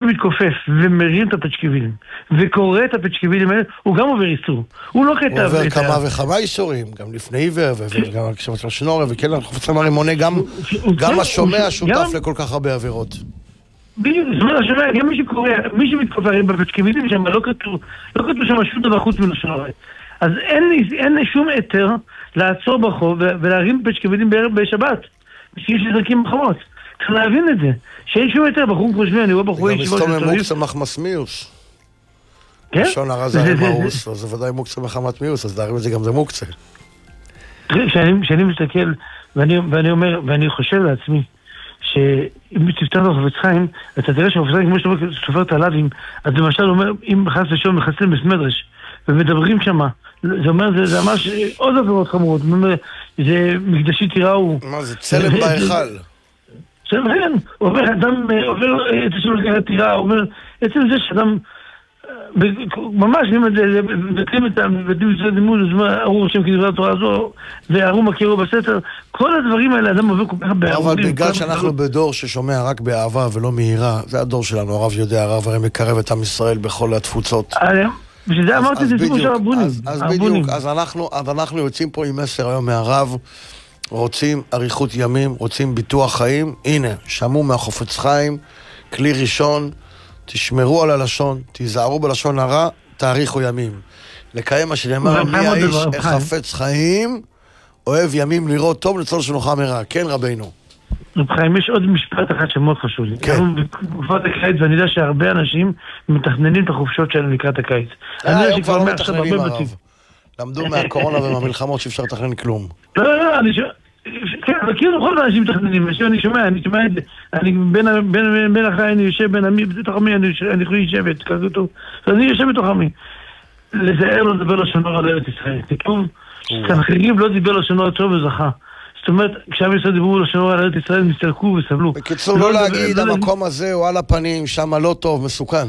מתכופף ומרים את הפצ'קווילים וקורא את הפצ'קווילים האלה, הוא גם עובר איסור. הוא לא כתב... הוא עובר כמה וכמה איסורים, גם לפני עיוור וגם כשמצל שנור, וכן, אנחנו חפצים הרי מונה גם השומע שותף לכל כך הרבה עבירות. בדיוק, זאת אומרת, השומע, גם מי שמתכופף בפצ'קווילים שם, לא כתוב שם שום דבר חוץ מלשון הרע. אז אין שום היתר לעצור ברחוב ולהרים פצ'קווילים בשבת, שיש לזרקים בחמות. צריך להבין את זה, שאין שום היתר, בחורים חושבים, אני רואה בחורי ישיבות... גם מסתום מוקצה מחמס מיוס. כן? לשון הרע זה מאוס, אז זה ודאי מוקצה מחמת מיוס, אז להרים את זה גם זה מוקצה. כשאני מסתכל, ואני אומר, ואני חושב לעצמי, שאם תפתח לו חפץ חיים, אתה תראה שהחפץ חיים, כמו שאתה סופר את הלווים, אז למשל אומר, אם חס ושלום מחסלים בסמדרש, ומדברים שמה, זה אומר, זה ממש עוד עבירות חמורות, זה מקדשי תיראו. מה זה, צלם בהיכל. צלם בהיכל, אומר, אדם עובר את השם לקחת תיראה, אומר, עצם זה שאדם, ממש, מבטלים את הלימוד, ארור השם כדברי התורה הזו, וארור מכירו בסתר, כל הדברים האלה, אדם עובר כל כך באהבה. אבל בגלל שאנחנו בדור ששומע רק באהבה ולא מהירה, זה הדור שלנו, הרב יודע, הרב הרי מקרב את עם ישראל בכל התפוצות. ושזה אמרתי, זה סיפור של הרבונים. אז בדיוק, אז אנחנו יוצאים פה עם מסר היום מהרב, רוצים אריכות ימים, רוצים ביטוח חיים, הנה, שמעו מהחפץ חיים, כלי ראשון, תשמרו על הלשון, תיזהרו בלשון הרע, תאריכו ימים. לקיים מה שנאמר, מי האיש החפץ חיים, אוהב ימים לראות טוב, לצלול שנוחה מרע. כן, רבינו. רב חיים, יש עוד משפט אחד שמאוד חשוב לי. כן. בתקופת הקיץ, ואני יודע שהרבה אנשים מתכננים את החופשות שלהם לקראת הקיץ. אני יודע שכבר מעכשיו הרבה בתים. למדו מהקורונה ומהמלחמות שאפשר לתכנן כלום. לא, אני שומע. כן, אבל כאילו כל האנשים מתכננים, אני שומע את זה, אני בין אחרי אני יושב, בין עמי, בתוך עמי אני יכול לשבת, כזה טוב, אז אני יושב בתוך עמי. לזהר לא דבר לשונור על ארץ ישראל, כתוב, סנחריב לא דיבר לשונור טוב וזכה. זאת אומרת, כשעם ישראל דיברו לשונור על ארץ ישראל, הם הסתלקו וסבלו. בקיצור, לא להגיד, המקום הזה הוא על הפנים, שם לא טוב, מסוכן.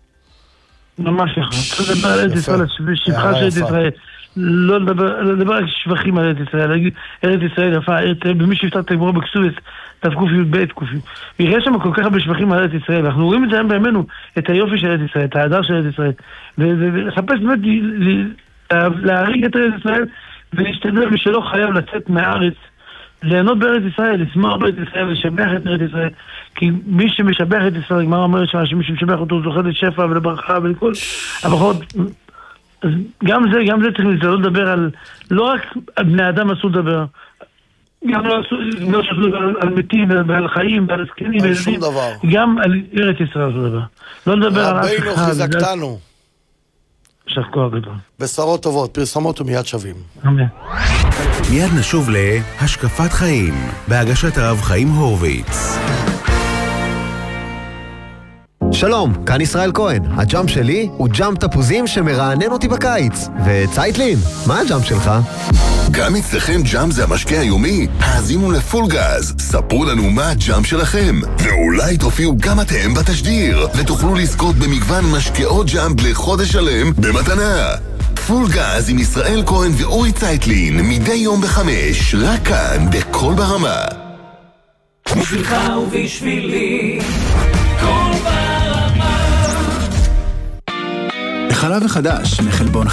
ממש ככה, לא לדבר על ארץ ישראל, שבחה של ארץ ישראל. לא לדבר רק שבחים על ארץ ישראל, להגיד ארץ ישראל יפה, במי שיפתח את הגמרא בכסובת, תקוף י"ב קופים. ויראה שם כל כך הרבה שבחים על ארץ ישראל, אנחנו רואים את זה היום בימינו, את היופי של ארץ ישראל, את ההדר של ארץ ישראל, ולחפש באמת להריג את ארץ ישראל, ולהשתדל משלא חייב לצאת מהארץ, ליהנות בארץ ישראל, לשמוח בארץ ישראל, לשבח את ארץ ישראל, כי מי שמשבח את ישראל, הגמרא אומרת שמי שמשבח אותו זוכה לשפע ולברכה ולכל הברכות. אז גם זה צריך לדבר על, לא רק על בני אדם אסור לדבר, גם לא אסור לדבר על מתים ועל חיים ועל זקנים וילדים, גם על ארץ ישראל אסור לדבר. לא לדבר על אף אחד. רבינו חיזקתנו. יישר כוח גדול. בשורות טובות, פרסומות ומיד שווים. אמן. מיד נשוב להשקפת חיים, בהגשת הרב חיים הורוביץ. שלום, כאן ישראל כהן. הג'אמפ שלי הוא ג'אמפ תפוזים שמרענן אותי בקיץ. וצייטלין, מה הג'אמפ שלך? גם אצלכם ג'אמפ זה המשקה היומי? האזינו לפול גז, ספרו לנו מה הג'אמפ שלכם, ואולי תופיעו גם אתם בתשדיר, ותוכלו לזכות במגוון משקאות ג'אמפ לחודש שלם במתנה. פול גז עם ישראל כהן ואורי צייטלין, מדי יום ב5, רק כאן בכל ברמה. בשבילך ובשבילי, כל ברמה. החלב החדש מחלבון